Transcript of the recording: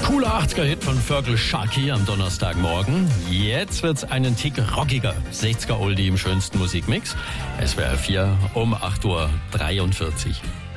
Cooler 80er-Hit von Fergal Sharkey am Donnerstagmorgen. Jetzt wird's einen Tick rockiger. 60er-Oldie im schönsten Musikmix. SWR 4 um 8:43 Uhr.